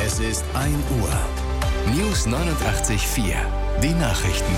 Es ist 1 Uhr. News 89.4. Die Nachrichten.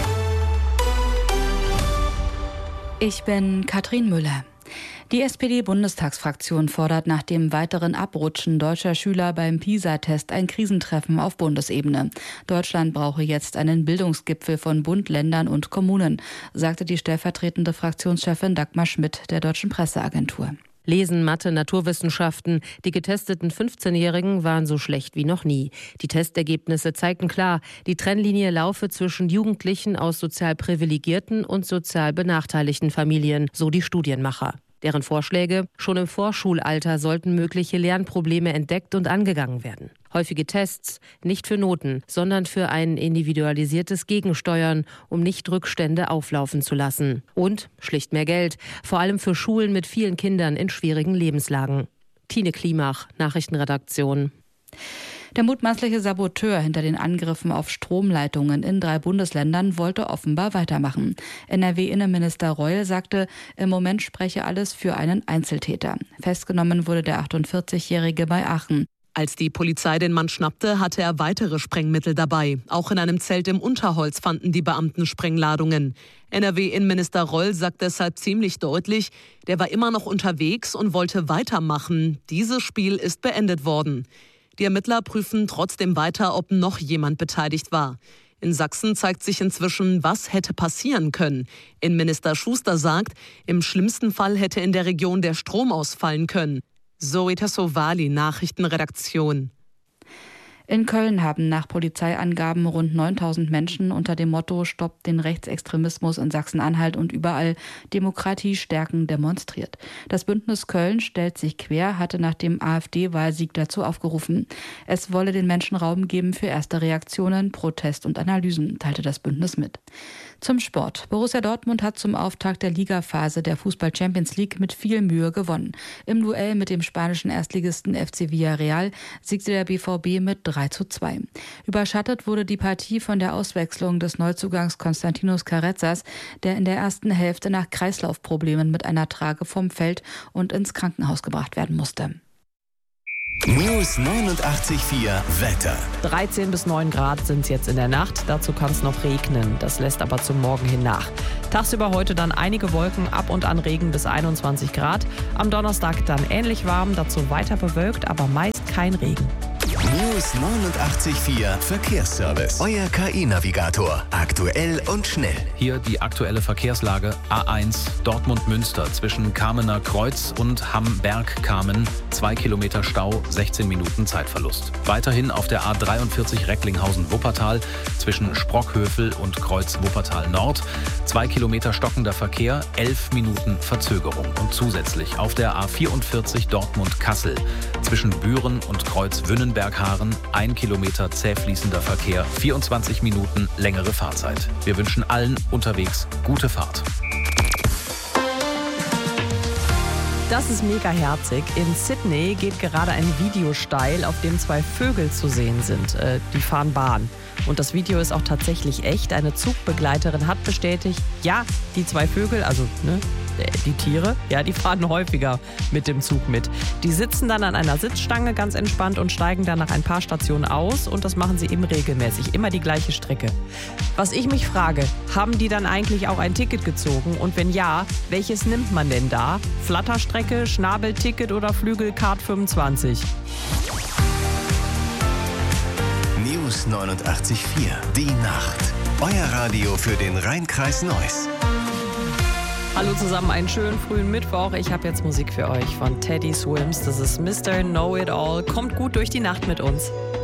Ich bin Katrin Müller. Die SPD-Bundestagsfraktion fordert nach dem weiteren Abrutschen deutscher Schüler beim PISA-Test ein Krisentreffen auf Bundesebene. Deutschland brauche jetzt einen Bildungsgipfel von Bund, Ländern und Kommunen, sagte die stellvertretende Fraktionschefin Dagmar Schmidt der Deutschen Presseagentur. Lesen, Mathe, Naturwissenschaften. Die getesteten 15-Jährigen waren so schlecht wie noch nie. Die Testergebnisse zeigten klar, die Trennlinie laufe zwischen Jugendlichen aus sozial privilegierten und sozial benachteiligten Familien, so die Studienmacher. Deren Vorschläge: schon im Vorschulalter sollten mögliche Lernprobleme entdeckt und angegangen werden. Häufige Tests, nicht für Noten, sondern für ein individualisiertes Gegensteuern, um nicht Rückstände auflaufen zu lassen. Und schlicht mehr Geld, vor allem für Schulen mit vielen Kindern in schwierigen Lebenslagen. Tine Klimach, Nachrichtenredaktion. Der mutmaßliche Saboteur hinter den Angriffen auf Stromleitungen in 3 Bundesländern wollte offenbar weitermachen. NRW-Innenminister Reul sagte, im Moment spreche alles für einen Einzeltäter. Festgenommen wurde der 48-Jährige bei Aachen. Als die Polizei den Mann schnappte, hatte er weitere Sprengmittel dabei. Auch in einem Zelt im Unterholz fanden die Beamten Sprengladungen. NRW-Innenminister Reul sagt deshalb ziemlich deutlich, der war immer noch unterwegs und wollte weitermachen. Dieses Spiel ist beendet worden. Die Ermittler prüfen trotzdem weiter, ob noch jemand beteiligt war. In Sachsen zeigt sich inzwischen, was hätte passieren können. Innenminister Schuster sagt, im schlimmsten Fall hätte in der Region der Strom ausfallen können. Zoe Tassovali, Nachrichtenredaktion. In Köln haben nach Polizeiangaben rund 9.000 Menschen unter dem Motto »Stoppt den Rechtsextremismus in Sachsen-Anhalt und überall Demokratie stärken« demonstriert. Das Bündnis Köln stellt sich quer, hatte nach dem AfD-Wahlsieg dazu aufgerufen. Es wolle den Menschen Raum geben für erste Reaktionen, Protest und Analysen, teilte das Bündnis mit. Zum Sport. Borussia Dortmund hat zum Auftakt der Ligaphase der Fußball-Champions League mit viel Mühe gewonnen. Im Duell mit dem spanischen Erstligisten FC Villarreal siegte der BVB mit 3:2. Überschattet wurde die Partie von der Auswechslung des Neuzugangs Konstantinos Carrezzas, der in der ersten Hälfte nach Kreislaufproblemen mit einer Trage vom Feld und ins Krankenhaus gebracht werden musste. News 89.4 Wetter. 13 bis 9 Grad sind es jetzt in der Nacht. Dazu kann es noch regnen. Das lässt aber zum Morgen hin nach. Tagsüber heute dann einige Wolken, ab und an Regen bis 21 Grad. Am Donnerstag dann ähnlich warm, dazu weiter bewölkt, aber meist kein Regen. News 89.4 Verkehrsservice. Euer KI-Navigator. Aktuell und schnell. Hier die aktuelle Verkehrslage. A1 Dortmund-Münster zwischen Kamener Kreuz und Hamm-Berg-Kamen. 2 Kilometer Stau, 16 Minuten Zeitverlust. Weiterhin auf der A43 Recklinghausen-Wuppertal zwischen Sprockhövel und Kreuz Wuppertal Nord. 2 Kilometer stockender Verkehr, 11 Minuten Verzögerung. Und zusätzlich auf der A44 Dortmund-Kassel zwischen Büren und Kreuz Wünnenberg-Haaren 1 Kilometer zähfließender Verkehr, 24 Minuten längere Fahrzeit. Wir wünschen allen unterwegs gute Fahrt. Das ist mega herzig. In Sydney geht gerade ein Video steil, auf dem 2 Vögel zu sehen sind. Die fahren Bahn. Und das Video ist auch tatsächlich echt. Eine Zugbegleiterin hat bestätigt, ja, die 2 Vögel, also die Tiere, ja, die fahren häufiger mit dem Zug mit. Die sitzen dann an einer Sitzstange ganz entspannt und steigen dann nach ein paar Stationen aus und das machen sie eben regelmäßig, immer die gleiche Strecke. Was ich mich frage, haben die dann eigentlich auch ein Ticket gezogen und wenn ja, welches nimmt man denn da? Flatterstrecke, Schnabelticket oder Flügelcard 25? News 89.4 Die Nacht. Euer Radio für den Rhein-Kreis Neuss. Hallo zusammen, einen schönen frühen Mittwoch. Ich habe jetzt Musik für euch von Teddy Swims. Das ist Mr. Know It All. Kommt gut durch die Nacht mit uns.